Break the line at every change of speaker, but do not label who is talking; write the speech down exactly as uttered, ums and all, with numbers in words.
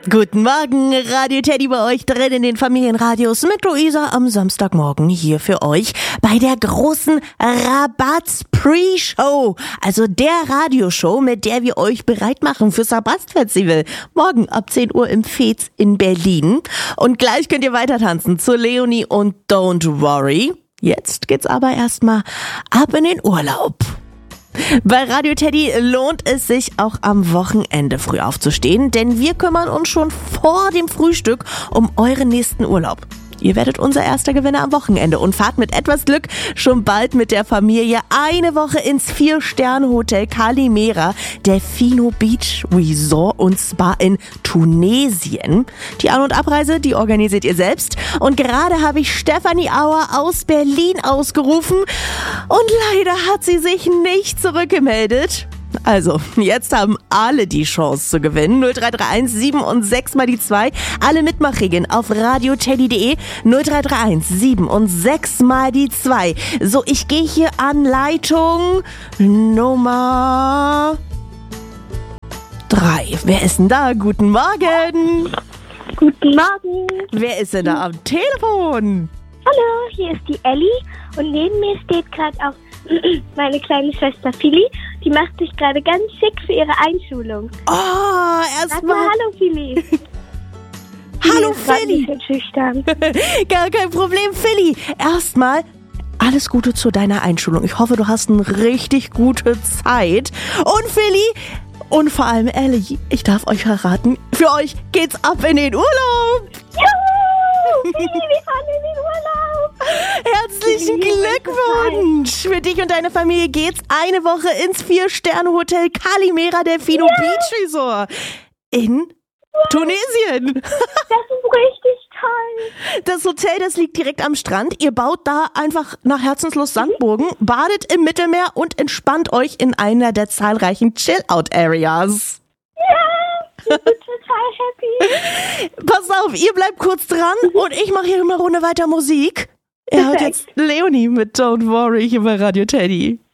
Guten Morgen, Radio Teddy bei euch drin in den Familienradios mit Luisa am Samstagmorgen hier für euch bei der großen Rabatz Pre-Show, also der Radioshow, mit der wir euch bereit machen fürs Rabatz-Festival. Morgen ab zehn Uhr im Fez in Berlin. Und gleich könnt ihr weiter tanzen zu Leonie und Don't Worry. Jetzt geht's aber erstmal ab in den Urlaub. Bei Radio Teddy lohnt es sich auch am Wochenende früh aufzustehen, denn wir kümmern uns schon vor dem Frühstück um euren nächsten Urlaub. Ihr werdet unser erster Gewinner am Wochenende und fahrt mit etwas Glück schon bald mit der Familie eine Woche ins Vier-Sterne-Hotel Calimera, Delfino Beach Resort und Spa in Tunesien. Die An- und Abreise, die organisiert ihr selbst. Und gerade habe ich Stefanie Auer aus Berlin ausgerufen und leider hat sie sich nicht zurückgemeldet. Also, jetzt haben alle die Chance zu gewinnen. null drei drei eins sieben und sechs mal die zwei. Alle Mitmachregeln auf radioteddy punkt de. null drei drei eins sieben und sechs mal die zwei. So, ich gehe hier an Leitung Nummer drei. Wer ist denn da? Guten Morgen.
Guten Morgen.
Wer ist denn da am Telefon?
Hallo, hier ist die Elli und neben mir steht gerade auch meine kleine Schwester Philly. Die macht sich gerade ganz schick für ihre Einschulung.
Oh,
Sag
erstmal.
mal hallo, Philly.
Hallo,
ist grad
Philly.
ein bisschen schüchtern.
Gar kein Problem, Philly. Erstmal alles Gute zu deiner Einschulung. Ich hoffe, du hast eine richtig gute Zeit. Und Philly und vor allem Ellie, ich darf euch verraten, für euch geht's ab in den Urlaub.
Juhu! Philly, wir fahren in den Urlaub.
Herzlichen Glückwunsch! Für dich und deine Familie geht's eine Woche ins Vier-Sterne-Hotel Calimera Delfino
Ja.
Beach Resort in Tunesien.
Das ist richtig toll.
Das Hotel, das liegt direkt am Strand. Ihr baut da einfach nach Herzenslust Sandburgen, badet im Mittelmeer und entspannt euch in einer der zahlreichen Chill-Out-Areas.
Ja, ich bin total happy.
Pass auf, ihr bleibt kurz dran und ich mache hier eine Runde weiter Musik. Ihr hört
Perfekt.
jetzt Leonie mit Don't Worry hier bei Radio Teddy.